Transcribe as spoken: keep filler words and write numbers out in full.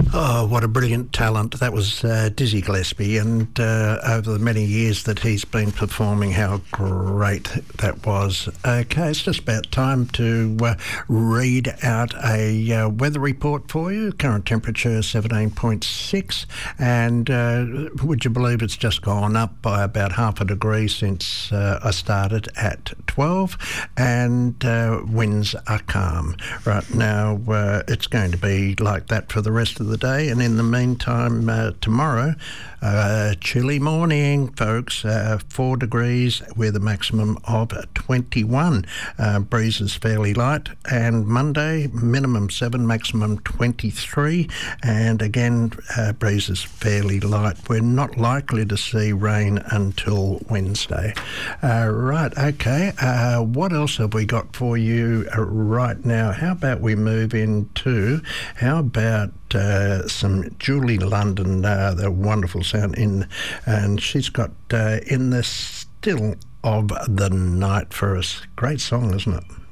Oh, what a brilliant talent. That was uh, Dizzy Gillespie, and uh, over the many years that he's been performing, how great that was. Okay, it's just about time to uh, read out a uh, weather report for you. Current temperature seventeen point six, and uh, would you believe it's just gone up by about half a degree since uh, I started at twelve, and uh, winds are calm. Right now, uh, it's going to be like that for the rest of the day, and in the meantime, uh, tomorrow, uh, chilly morning, folks, uh, four degrees with a maximum of twenty-one. Uh, breeze is fairly light, and Monday, minimum seven, maximum twenty-three, and again, uh, breeze is fairly light. We're not likely to see rain until Wednesday. Uh, right, okay, uh, what else have we got for you uh, right now? How about we move into, how about Uh, some Julie London, uh, the wonderful sound in, and she's got uh, In the Still of the Night for us. Great song, isn't it?